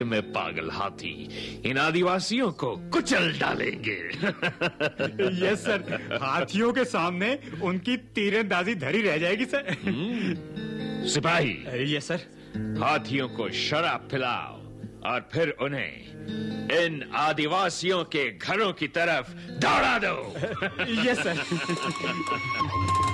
में पागल हाथी इन आदिवासियों को कुचल डालेंगे। यस सर, हाथियों के सामने उनकी तीरंदाजी धरी रह जाएगी सर। सिपाही, यस सर। हाथियों को शराब पिलाओ और फिर उन्हें इन आदिवासियों के घरों की तरफ दौड़ा दो। Yes sir.